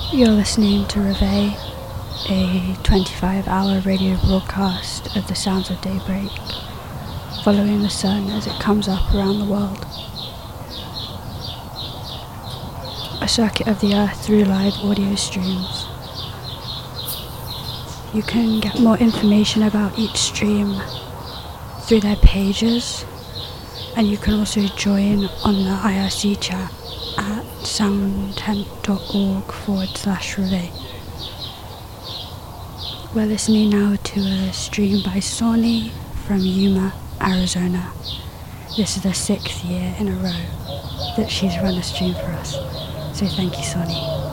You're listening to Reveille, a 25-hour radio broadcast of the sounds of daybreak, following the sun as it comes up around the world. A circuit of the earth through live audio streams. You can get more information about each stream through their pages, and you can also join on the IRC chat at soundtent.org/Reveille. We're listening now to a stream by Sony from Yuma, Arizona. This is the 6th year in a row that she's run a stream for us, so thank you, Sony.